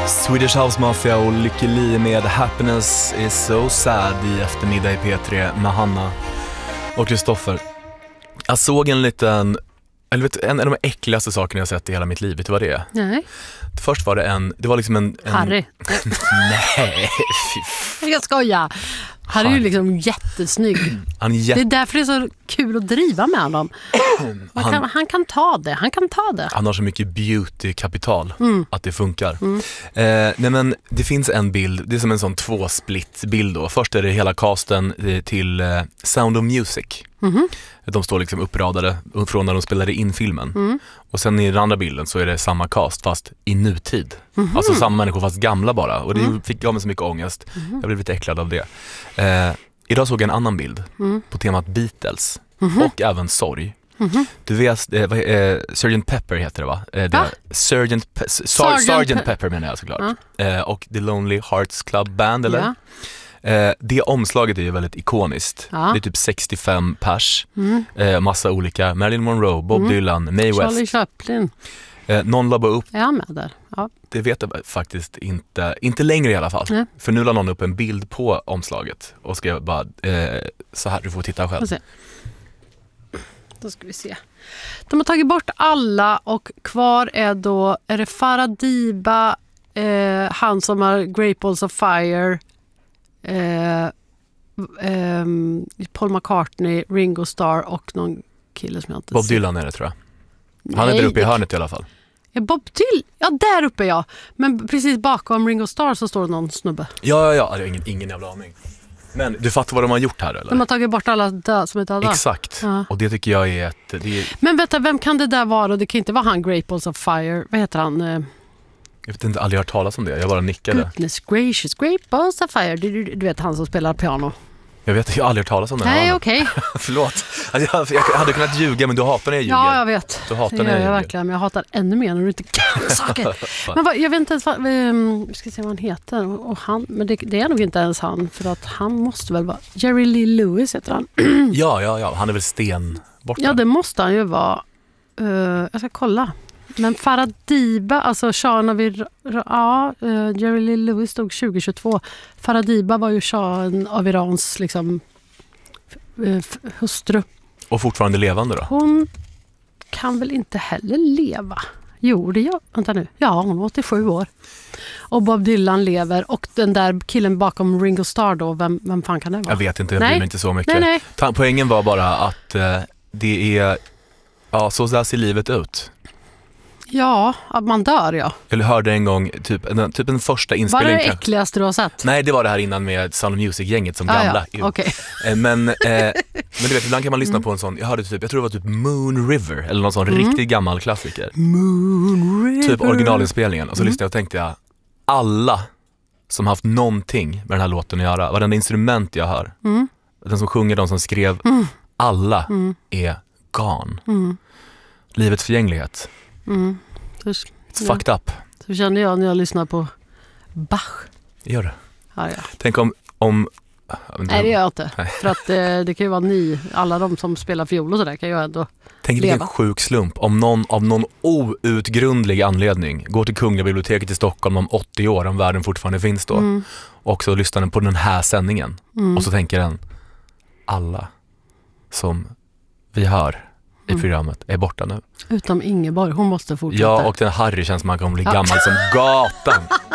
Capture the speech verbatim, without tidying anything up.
Swedish House Mafia och Lykke Li med Happiness is so sad i eftermiddag i P tre med Hanna och Kristoffer. Jag såg en liten, eller vet, en av de äckligaste sakerna jag sett i hela mitt liv. Vet du vad det är? Nej. Först var det en, det var liksom en... en... Harry. Nej, fy Jag skojar. Han är ju liksom jättesnygg. Han är jätt... Det är därför det är så kul att driva med honom. Han kan, han, han kan ta det. Han kan ta det. Han har så mycket beauty-kapital mm. att det funkar. Mm. Eh, nej men det finns en bild, det är som en sån två-split-bild då. Först är det hela casten till eh, Sound of Music. Mm-hmm. De står liksom uppradade från när de spelade in filmen. Mm. Och sen i den andra bilden så är det samma cast fast i nutid. Mm-hmm. Alltså samma människor fast gamla bara. Och det mm. fick jag med så mycket ångest. Mm-hmm. Jag blev lite äcklad av det. Eh, idag såg jag en annan bild mm. på temat Beatles. Mm-hmm. Och även sorg. Mm-hmm. Du vet, eh, eh, Sergeant Pepper heter det va? Eh, det va? Sergeant, Pe- Sar- Sergeant, Sergeant Pe- Pepper menar jag såklart. Ja. Eh, och The Lonely Hearts Club Band, eller? Ja. Eh, det omslaget är ju väldigt ikoniskt. Ja. Det är typ sextiofem pers. Mm. Eh, massa olika. Marilyn Monroe, Bob mm. Dylan, Mae Charlie West. Chaplin. Eh, någon labbar upp. Är han med där? Ja. Det vet jag faktiskt inte. Inte längre i alla fall. Nej. För nu la någon upp en bild på omslaget. Och skrev bara, eh, så här, du får titta själv. Då ska vi se. De har tagit bort alla och kvar är då, är det Farah Diba, eh, han som har Great Balls of Fire, eh, eh, Paul McCartney, Ringo Starr och någon kille som jag inte Bob ser. Dylan är det, tror jag. Han är Nej, där uppe i det- hörnet i alla fall. Är Bob Dylan? Ja, där uppe ja. Men precis bakom Ringo Starr så står det någon snubbe. Ja, ja, ja. Det är ingen, ingen jävla aning. Men du fattar vad de har gjort här, eller? De har tagit bort alla dö- som är döda. Exakt. Ja. Och det tycker jag är ett... Det är, Men vänta, vem kan det där vara? Det kan inte vara han Great Balls of Fire. Vad heter han? Eh, jag vet inte, aldrig hört talas om det. Jag bara nickade. Goodness gracious, Great Balls of Fire. Du, du, du vet han som spelar piano. Jag vet, jag har aldrig hört talas om det. Nej, okej. Förlåt. Alltså, jag, jag hade kunnat ljuga, men du hatar när jag ljuger. Ja, jag vet. Du hatar Det när gör jag jag ljuger. verkligen. Men jag hatar ännu mer när du inte kan saker. Men vad, jag vet inte ens vad... Um, vi ska se vad han heter. Och han, men det, det är nog inte ens han. För att han måste väl vara... Jerry Lee Lewis heter han. Ja, ja, ja. Han är väl sten borta. Ja, det måste han ju vara. Uh, jag ska kolla. Men Farah Diba, alltså Shahen av Iran, ja, uh, Jerry Lee Lewis stod tjugo tjugotvå. Farah Diba var ju Shahen av Irans liksom, uh, f- hustru. Och fortfarande levande då? Hon kan väl inte heller leva? Jo, det gör... Vänta nu. Ja, hon var åttiosju år. Och Bob Dylan lever. Och den där killen bakom Ringo Starr då, vem, vem fan kan det vara? Jag vet inte, jag bryr Nej. mig inte så mycket. Nej, nej. Ta- Poängen var bara att eh, det är... Ja, så där ser livet ut. Ja, att man dör, ja. Jag hörde en gång, typ, en, typ en första Vad är inspelning. det äckligaste du har sett? Nej, det var det här innan med Sound of Music-gänget som Ah, gamla. ja. Okej. Eh, Men, eh, men du vet, ibland kan man lyssna på en sån, jag hörde typ, jag tror det var typ Moon River eller någon sån Mm. riktigt gammal klassiker. Moon River. Typ originalinspelningen. Och så Mm. lyssnade jag och tänkte jag, alla som haft någonting med den här låten att göra, varenda instrument jag hör, Mm. den som sjunger, de som skrev, Mm. alla Mm. är gone. Mm. Livets förgänglighet. Mm. Så, It's Ja. fucked up. så kände jag när jag lyssnade på Bach. Gör det. Ja, ja. Tänk om... om Nej, det gör jag inte. Nej. För att eh, det kan ju vara ni, alla de som spelar fiol och sådär kan ju ändå... Tänk vilken leva. sjuk slump om någon av någon outgrundlig anledning går till Kungliga biblioteket i Stockholm om åttio år, om världen fortfarande finns då, Mm. och så lyssnar den på den här sändningen Mm. och så tänker den, alla som vi hör i Mm. programmet är borta nu. Utom Ingeborg, hon måste fortsätta. Ja, och den Harry känns som man kommer bli Ja. gammal som gatan.